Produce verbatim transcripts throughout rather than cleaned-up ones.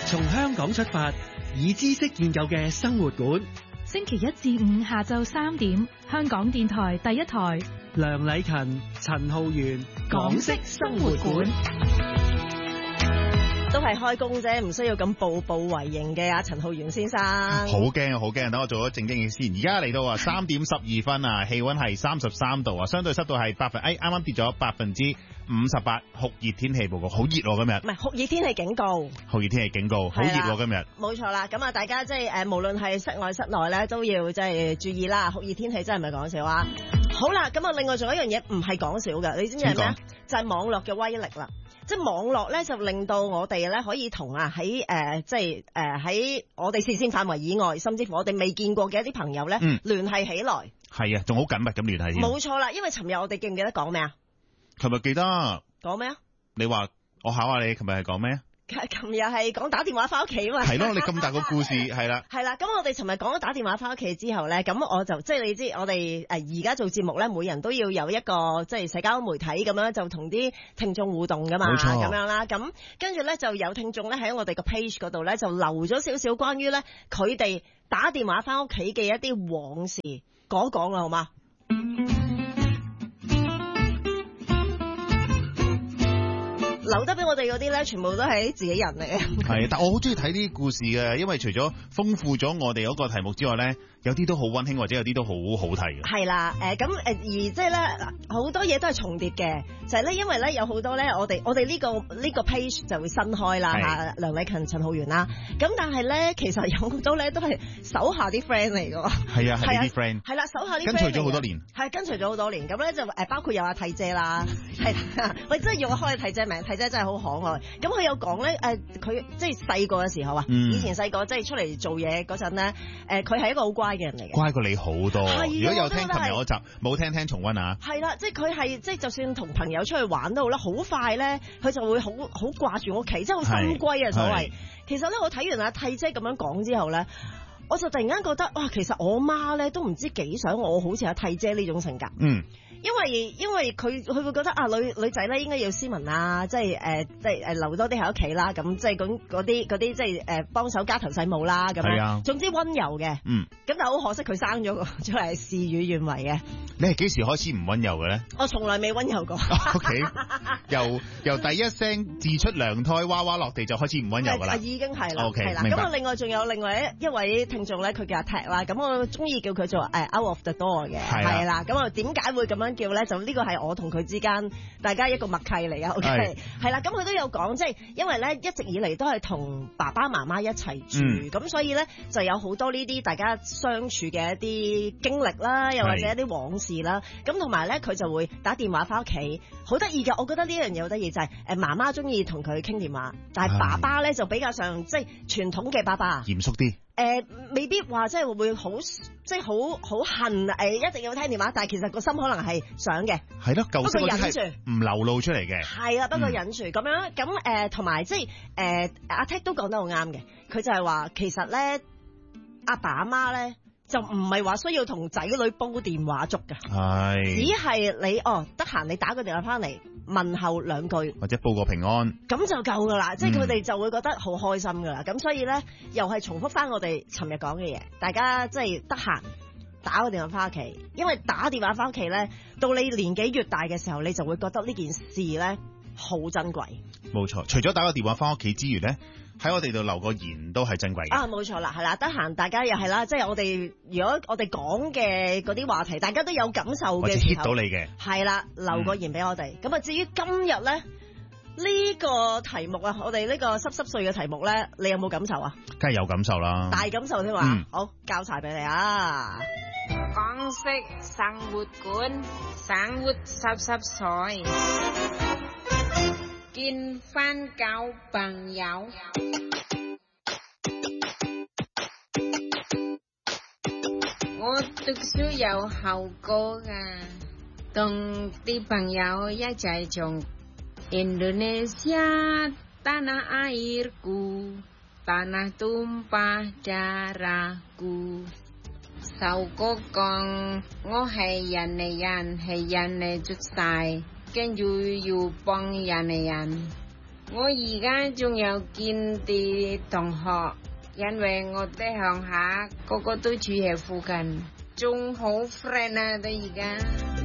從香港出發，以知識建構嘅生活館。 星期一至五下晝三點，香港電台第一台。 梁禮勤、陳浩源，港式生活館。 都係開工啫，唔需要咁步步為營嘅阿陳浩源先生。 好驚啊，好驚！等我做咗正經嘢先。而家嚟到啊三點十二分啊，氣溫係三十三度啊，相對濕度係百分，誒啱啱跌咗百分之五十八，酷熱天氣報告，好熱喎今日。 唔係酷熱天氣警告， 酷熱天氣警告，好熱喎今日。 冇錯啦，咁啊大家即係誒，無論係室外室內咧，都要即係注意啦。酷熱天氣真係唔係講笑啊！好啦，咁啊另外仲有一樣嘢唔係講笑㗎，你知唔知係咩啊？就係網絡嘅威力啦。即係網絡咧，就令到我哋咧可以同啊喺誒，即係誒喺我哋視線範圍以外，甚至乎我哋未見過嘅一啲朋友咧，嗯、聯繫起來。係啊，仲好緊密咁聯繫添。 冇錯啦，因為尋日我哋記唔記得講咩啊？ 尋日記得。 講咩啊？ 你話我考下你，尋日係講咩啊？ 琴日係講打電話翻屋企嘛？ 係咯，你咁大個故事係啦。 係啦，咁我哋尋日講咗打電話翻屋企之後咧，咁我就即係你知，我哋誒而家做節目咧，每人都要有一個即係社交媒體咁樣，就同啲聽眾互動噶嘛，冇錯，咁樣啦。咁跟住咧就有聽眾咧喺我哋個 page 嗰度咧就留咗少少關於咧佢哋打電話翻屋企嘅一啲往事，講一講啦，好嘛？留得俾我哋嗰啲咧，全部都係自己人嚟嘅。 係，但我好中意睇呢啲故事嘅，因為除咗豐富咗我哋嗰個題目之外咧，有啲都好溫馨，或者有啲都好好睇嘅。係啦，誒咁誒，而即係咧好多嘢都係重疊嘅，就係、是、咧，因為咧有好多咧，我哋我哋呢、這個呢、這個 page 就會新開啦嚇，梁禮勤、陳浩源啦。咁但係咧，其實有好多咧都係手下啲 friend 嚟㗎。係啊，係啲 friend。係啦，手下啲 friend 跟隨咗好多年。 係跟隨咗好多年，咁咧就誒包括有阿娣姐啦，係喂，真係要我開娣姐名，娣姐真係好可愛。咁佢有講咧誒，佢即係細個嘅時候啊，嗯、以前細個即係出嚟做嘢嗰陣咧，誒佢係一個好乖嘅人嚟嘅， 乖過你好多。如果有聽琴日嗰集，冇聽聽重溫啊。係啦，即係佢係即係就算同朋友出去玩都好啦，好快咧，佢就會好好掛住屋企，即係好心歸啊所謂。其實咧，我睇完阿娣姐咁樣講之後咧，我就突然間覺得哇，其實我媽咧都唔知幾想我好似阿娣姐呢種性格。嗯。因為因為佢佢會覺得啊女女仔咧應該要斯文啊，即係誒即係誒留多啲喺屋企啦，咁即係嗰嗰啲嗰啲即係誒幫手家頭細務啦咁樣。啊、總之溫柔嘅。嗯。咁但係好可惜佢生咗個出嚟事與願違嘅。 你係幾時開始唔溫柔嘅咧？ 我從來未溫柔過。 O K。由由第一聲自出娘胎娃娃落地就開始唔溫柔噶啦。 已經係啦。 O K。 係啦。咁啊，另外仲有另外一一位聽眾咧，佢叫阿踢啦，咁我中意叫佢做誒 out of the door 嘅。係啦。咁啊，點解會咁樣叫咧？就呢個係我同佢之間大家一個默契嚟嘅。O K。係啦。咁佢都有講，即係因為咧一直以嚟都係同爸爸媽媽一齊住，咁、嗯、所以咧就有好多呢啲大家相處嘅一啲經歷啦，又或者一啲往事啦。咁同埋咧，佢就會打電話翻屋企，好得意嘅。我覺得呢樣嘢好得意就係、是、誒，媽媽中意同佢傾電話，但係爸爸咧就比較上即係傳統嘅爸爸， 嚴肅啲。 誒、呃，未必話即係會好，即係好好恨誒、呃，一定要聽電話。但係其實個心可能係想嘅， 係咯，舊式嗰啲係唔流露出嚟嘅。係啦，不過忍住咁、嗯、樣咁誒，同埋即係誒，阿 Ted 都講得好啱嘅。佢就係話，其實咧，阿爸阿媽咧。就唔係話需要同仔女煲電話粥㗎，係只係你哦得閒你打個電話翻嚟問候兩句， 或者報個平安，咁就夠噶啦，嗯、即係佢哋就會覺得好開心噶啦。咁所以咧，又係重複翻我哋尋日講嘅嘢，大家即係得閒打個電話翻屋企，因為打電話翻屋企咧，到你年紀越大嘅時候，你就會覺得呢件事咧好珍貴。冇錯，除咗打個電話翻屋企之餘咧，喺我哋度留個言都係珍貴嘅。啊，冇錯啦，係啦，得閒大家又係啦，即係我哋如果我哋講嘅嗰啲話題，大家都有感受嘅時候，hit到你嘅，係啦，留個言俾我哋。咁啊、嗯，至於今日咧呢、呢個題目啊，我哋呢個濕濕碎嘅題目咧，你有冇感受啊？梗係有感受啦，大感受添嘛。嗯、好，交晒俾你啊！港式生活館，生活濕濕碎。見翻舊朋友，我讀書有後果㗎，同啲朋友一齊從 Indonesia tanah airku tanah tumpah darahku，首歌講我係人哋人係人哋出世。跟住要幫人哋人， 我而家仲有見啲同學，因為我哋鄉下個個都住喺附近，仲好 friend 啊！到而家。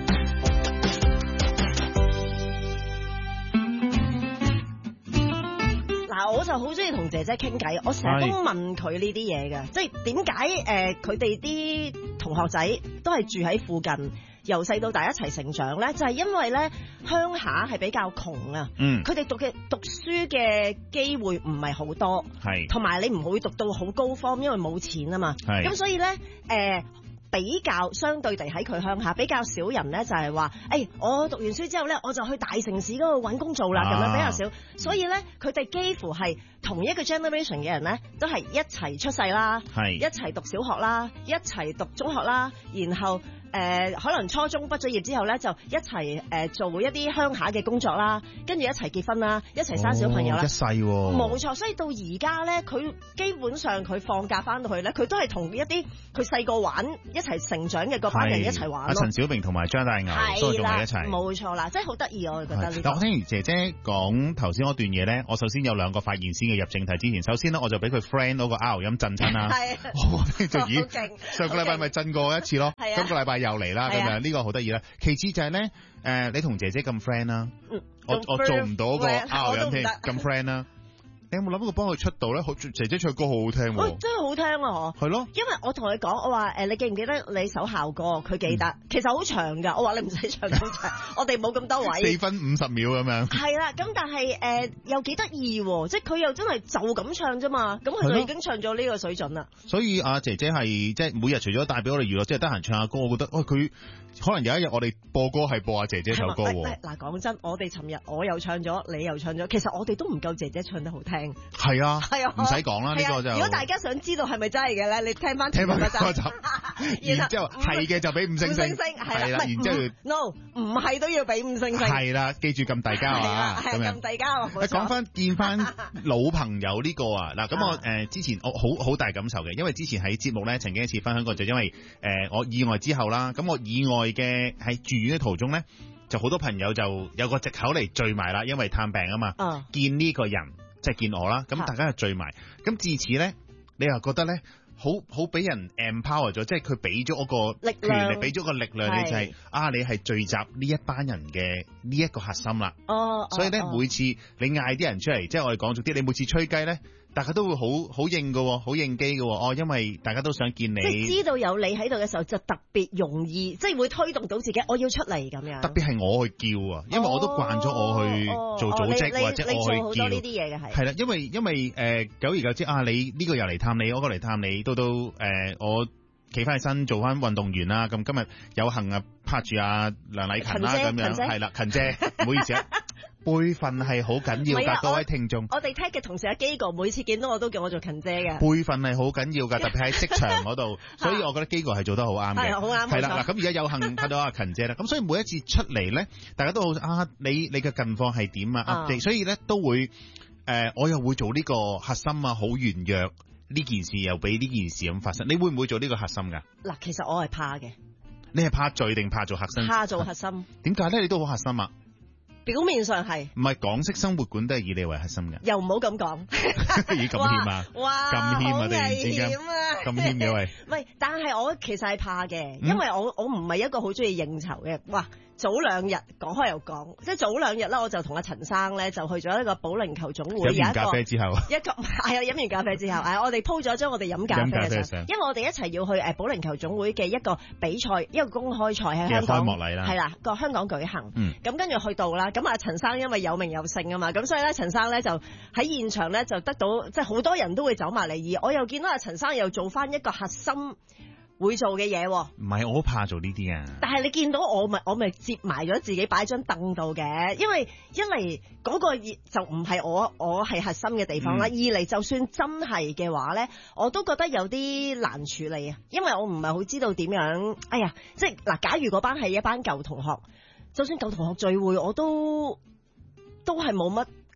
嗱，我就好中意同姐姐傾偈，我成日都問佢呢啲嘢嘅，即係點解誒佢哋啲同學仔都係住喺附近，由細到大一齊成長咧？就係因為咧鄉下係比較窮啊， 嗯， 佢哋讀嘅讀書嘅機會唔係好多， 係， 同埋你唔會讀到好高科，因為冇錢啊嘛， 係， 咁所以咧誒。呃比較相對地喺佢鄉下比較少人咧，就係話，誒，我讀完書之後咧，我就去大城市嗰度揾工做啦，咁樣比較少。所以咧，佢哋幾乎係同一個 generation 嘅人咧，都係一齊出世啦， 係一齊讀小學啦，一齊讀中學啦，然後。誒、呃、可能初中畢咗業之後咧，就一齊誒、呃、做一啲鄉下嘅工作啦，跟住一齊結婚啦，一齊生小朋友啦， 哦、一世喎、哦， 冇錯。所以到而家咧，佢基本上佢放假翻到去咧，佢都係同一啲佢細個玩一齊成長嘅嗰班人一齊玩咯。阿陳小明同埋張大牛都仲喺一齊， 冇錯啦，真係好得意我覺得呢、這個。 但我聽完姐姐講頭先嗰段嘢咧，我首先有兩個發現先嘅入正題之前，首先咧我就俾佢 friend 嗰個 R 音震親啦，係，我聽就咦，上個禮拜咪震過一次咯，今個禮拜又嚟啦咁樣。呢個好得意啦，其次就係咧，誒，你同姐姐咁 friend 啦，我我做唔到個 R 音添，咁 friend 啦，你有冇諗過幫佢出道咧？姐姐唱歌好好聽喎， 真係好聽啊！嗬，係咯，因為我同佢講，我話誒，你記唔記得你首校歌？佢記得，其實好長噶，我話你唔使唱咁長，我哋冇咁多位， 四分五十秒咁樣。係啦，咁但係誒又幾得意喎，即係佢又真係就咁唱啫嘛，咁佢就已經唱咗呢個水準啦。所以阿姐姐係即係每日除咗帶俾我哋娛樂，即係得閒唱下歌，我覺得，喂佢。可能有一日我哋播歌係播阿姐姐首歌喎。 嗱，講真，我哋尋日我又唱咗，你又唱咗，其實我哋都唔夠姐姐唱得好聽。 係啊，係啊，唔使講啦，呢個就。 如果大家想知道係咪真係嘅咧，你聽翻聽翻嗰集， 然之後係嘅就俾五星星，係啦，然之後 no 唔係都要俾五星星。 係啦，記住撳大家啊， 咁樣撳大家。誒， 講翻見翻老朋友呢個啊，嗱咁我誒之前我好好大感受嘅，因為之前喺節目咧曾經一次分享過，就因為誒我意外之後啦，咁我意外嘅喺住院嘅途中咧，就好多朋友就有個藉口嚟聚埋啦，因為探病啊嘛，嗯、見呢個人即係、就是、見我啦，咁大家就聚埋，咁自此咧，你又覺得咧，好好俾人 empower 咗，即係佢俾咗我個權力，俾咗個力量，你就係、是、啊，你係聚集呢一班人嘅呢一個核心啦。哦，所以咧、哦、每次你嗌啲人出嚟，即係我哋講俗啲，你每次吹雞咧。大家都會好好應㗎，好應機㗎，哦，因為大家都想見你。即係知道有你喺度嘅時候，就特別容易，即係會推動到自己，我要出嚟咁樣。特別係我去叫啊，因為我都慣咗我去做組織、哦、或者我去叫。你做好多呢啲嘢嘅係。係啦，因為因為誒、呃、久而久之啊，你呢個又嚟探你，嗰個嚟探你，到到誒、呃、我企翻起身做翻運動員啦。咁今日有幸啊拍住阿梁禮勤啦咁樣，係啦，勤姐，唔好意思啊。輩份係好緊要噶，啊、各位聽眾。我哋聽嘅同事阿基哥，每次見到我都叫我做勤姐嘅。輩份係好緊要噶，特別喺職場嗰度，所以我覺得基哥係做得好啱嘅。係好啱，係啦嗱，咁而家有幸睇到阿勤姐啦，咁所以每一次出嚟咧，大家都好啊，你你嘅近況係點啊？啊所以咧都會誒、呃，我又會做呢個核心啊，好圓弱呢件事，又俾呢件事咁發生。你會唔會做呢個核心噶？嗱，其實我係怕嘅。你係怕罪定怕做核心？怕做核心。點解咧？你都好核心啊！表面上係，唔係港式生活館都係以你為核心嘅，又唔好咁講，咦咁謙啊，哇咁謙啊，突然之間咁謙嘅喂，唔係，但係我其實係怕嘅，因為我我唔係一個好中意應酬嘅，哇！早兩日講開又講，即係早兩日啦，我就同阿陳生咧就去咗一個保齡球總會，飲完咖啡之後，一個係啊飲完咖啡之後，誒我哋鋪咗張我哋飲咖啡嘅相，因為我哋一齊要去誒保齡球總會嘅一個比賽，一個公開賽喺香港，開幕禮啦，係啦個香港舉行，咁跟住去到啦，咁啊陳生因為有名有姓啊嘛，咁所以咧陳生咧就喺現場咧就得到即係好多人都會走埋嚟，而我又見到阿陳生又做翻一個核心會做嘅嘢，唔係我好怕做呢啲啊！但係你見到我咪我咪接埋咗自己擺張凳度嘅，因為一嚟嗰個就唔係我我係核心嘅地方啦，嗯、二嚟就算真係嘅話咧，我都覺得有啲難處理啊，因為我唔係好知道點樣。哎呀，即係嗱，假如嗰班係一班舊同學，就算舊同學聚會，我都都係冇乜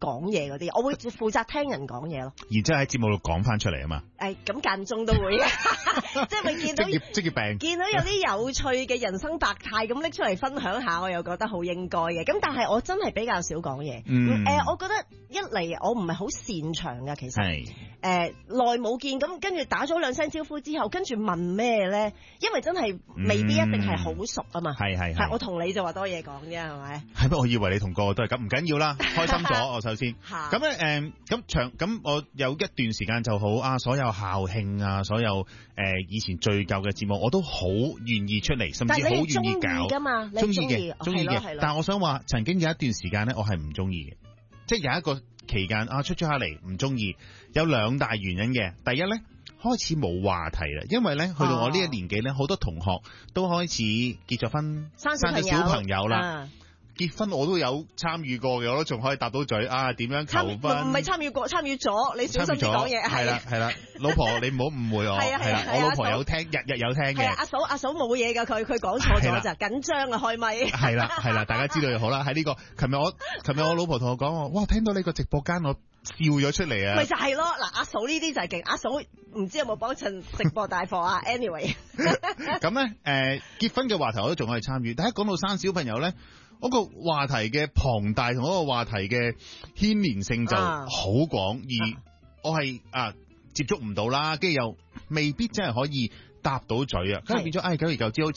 講嘢嗰啲，我會負責聽人講嘢咯。 然之後喺節目度講翻出嚟啊嘛。 誒咁間中都會嘅，即係會見到職業職業病， 見到有啲有趣嘅人生百態咁拎出嚟分享下，我又覺得好應該嘅。咁但係我真係比較少講嘢。 嗯。 誒，我覺得一嚟我唔係好擅長嘅，其實。 係。 誒耐冇見，咁跟住打咗兩聲招呼之後，跟住問咩咧？因為真係未必一定係好熟啊嘛。係係係。我同你就話多嘢講啫，係咪？ 係咩？我以為你同個個都係咁，唔緊要啦，開心咗我首先。咁咧誒，咁長咁我有一段時間就好啊，所有校慶啊，所有誒、呃、以前最舊嘅節目，我都好願意出嚟，甚至好願意搞。 㗎嘛？ 中意嘅，中意嘅。但係我想話，曾經有一段時間咧，我係唔中意嘅，即係有一個期間啊，出咗下嚟唔中意，有兩大原因嘅。第一咧，開始冇話題啦，因為咧去到我呢一年紀咧，好、哦、多同學都開始結咗婚，生咗小朋友啦。啊結婚我都有參與過嘅，我都仲可以答到嘴啊！點樣求婚？ 唔係參與過，參與咗。你小心啲講嘢。係啦係啦， 老婆你唔好誤會我。係啊係啊，我老婆有聽，日日有聽嘅。 係啊，阿嫂阿嫂冇嘢㗎，佢佢講錯咗咋，緊張啊開咪。係啦係啦，大家知道就好啦。喺呢個，琴日我琴日我老婆同我講我，哇！聽到你個直播間我笑咗出嚟啊！ 咪就係咯，嗱阿嫂呢啲就係勁，阿嫂唔知有冇幫襯直播帶貨啊 ？Anyway， 咁咧誒結婚嘅話題我都仲可以參與，但係講到生小朋友咧。嗰個話題嘅龐大同嗰個話題嘅牽連性就好廣，而我係啊接觸唔到啦，跟住又未必真係可以答到嘴啊，跟住變咗唉，久而久之好似